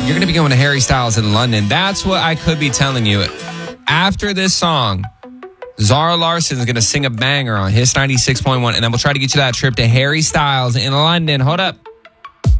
You're going to be going to Harry Styles in London. That's what I could be telling you. After this song, Zara Larsson is going to sing a banger on Hits 96.1, and then we'll try to get you that trip to Harry Styles in London. Hold up.